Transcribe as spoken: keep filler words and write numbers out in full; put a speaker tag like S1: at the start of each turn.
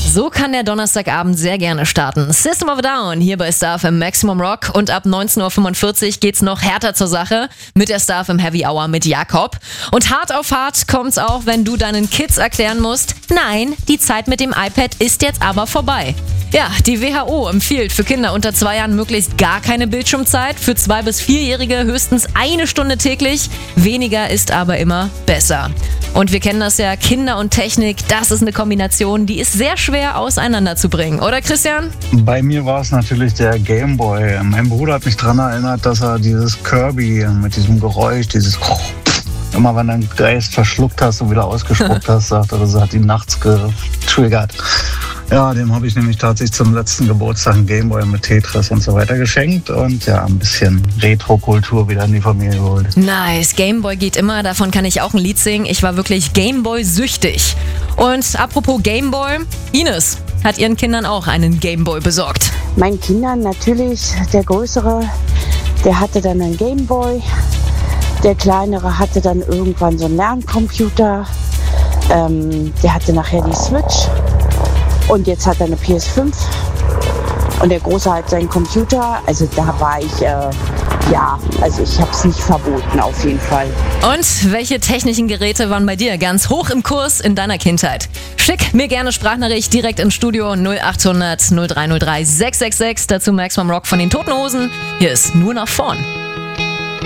S1: So kann der Donnerstagabend sehr gerne starten. System of a Down hier bei Star F M Maximum Rock und ab neunzehn Uhr fünfundvierzig geht's noch härter zur Sache mit der Star F M Heavy Hour mit Jakob. Und hart auf hart kommt's auch, wenn du deinen Kids erklären musst, nein, die Zeit mit dem iPad ist jetzt aber vorbei. Ja, die W H O empfiehlt für Kinder unter zwei Jahren möglichst gar keine Bildschirmzeit, für zwei- bis vierjährige höchstens eine Stunde täglich. Weniger ist aber immer besser. Und wir kennen das ja, Kinder und Technik, das ist eine Kombination, die ist sehr schwer auseinanderzubringen, oder Christian?
S2: Bei mir war es natürlich der Gameboy. Mein Bruder hat mich daran erinnert, dass er dieses Kirby mit diesem Geräusch, dieses immer wenn du einen Geist verschluckt hast und wieder ausgespuckt hast, sagt er, das hat ihn nachts getriggert. Ja, dem habe ich nämlich tatsächlich zum letzten Geburtstag einen Gameboy mit Tetris und so weiter geschenkt und ja, ein bisschen Retro-Kultur wieder in die Familie geholt.
S1: Nice, Gameboy geht immer, davon kann ich auch ein Lied singen. Ich war wirklich Gameboy-süchtig. Und apropos Gameboy, Ines hat ihren Kindern auch einen Gameboy besorgt.
S3: Meinen Kindern natürlich, der Größere, der hatte dann einen Gameboy. Der Kleinere hatte dann irgendwann so einen Lerncomputer. Ähm, der hatte nachher die Switch. Und jetzt hat er eine P S fünf und der Große hat seinen Computer. Also da war ich, äh, ja, also ich habe es nicht verboten, auf jeden Fall.
S1: Und welche technischen Geräte waren bei dir ganz hoch im Kurs in deiner Kindheit? Schick mir gerne Sprachnachricht direkt ins Studio null acht hundert null drei null drei sechs sechs sechs. Dazu Maximum Rock von den Toten Hosen. Hier ist Nur nach vorn.